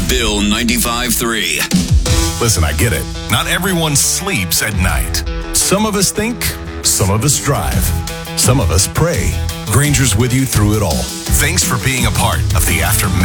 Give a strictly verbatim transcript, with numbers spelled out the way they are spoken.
Bill ninety-five three. Listen, I get it. Not everyone sleeps at night. Some of us think, some of us drive, some of us pray. Granger's with you through it all. Thanks for being a part of the After Midnight